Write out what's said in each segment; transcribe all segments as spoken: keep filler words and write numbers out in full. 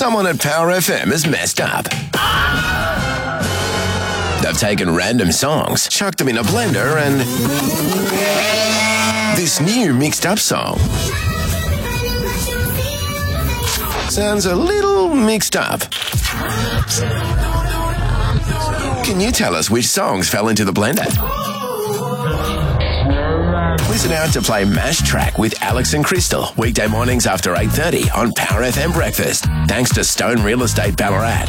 Someone at Power F M has messed up. They've taken random songs, chucked them in a blender, and this new mixed up song sounds a little mixed up. Can you tell us which songs fell into the blender? Listen out to play Mash Track with Alex and Crystal, weekday mornings after eight thirty on Power F M Breakfast, thanks to Stone Real Estate Ballarat.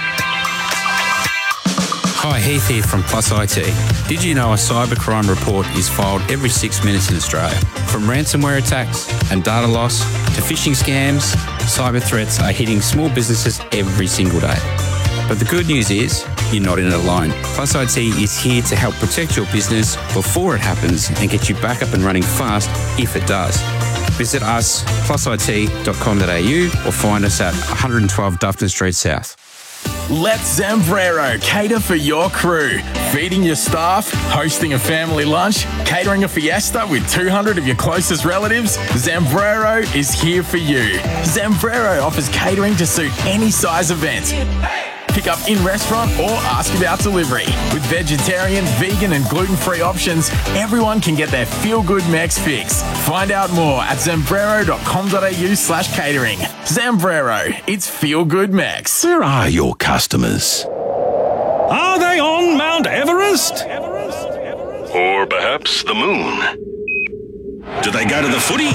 Hi, Heath here from Plus I T. Did you know a cybercrime report is filed every six minutes in Australia? From ransomware attacks and data loss to phishing scams, cyber threats are hitting small businesses every single day. But the good news is, you're not in it alone. Plus I T is here to help protect your business before it happens and get you back up and running fast if it does. Visit us, plus I T dot com dot a u, or find us at one twelve Dufton Street South. Let Zambrero cater for your crew. Feeding your staff, hosting a family lunch, catering a fiesta with two hundred of your closest relatives, Zambrero is here for you. Zambrero offers catering to suit any size event. Pick up in-restaurant or ask about delivery. With vegetarian, vegan and gluten-free options, everyone can get their feel-good Mex fix. Find out more at zambrero dot com dot a u slash catering. Zambrero, it's feel-good Mex. Where are your customers? Are they on Mount Everest? Or perhaps the moon? Do they go to the footy?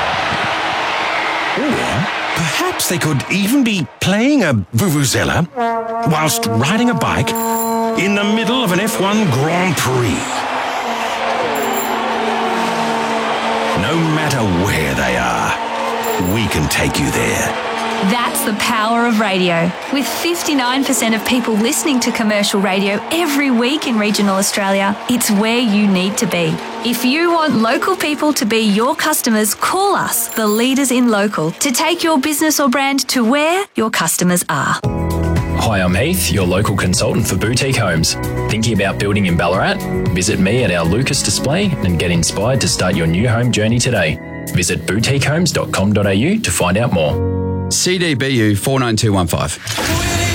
Or perhaps they could even be playing a vuvuzela whilst riding a bike in the middle of an F one Grand Prix. No matter where they are, we can take you there. That's the power of radio. With fifty-nine percent of people listening to commercial radio every week in regional Australia, it's where you need to be. If you want local people to be your customers, call us, the leaders in local, to take your business or brand to where your customers are. Hi, I'm Heath, your local consultant for Boutique Homes. Thinking about building in Ballarat? Visit me at our Lucas display and get inspired to start your new home journey today. Visit boutique homes dot com dot a u to find out more. C D B U four nine two one five.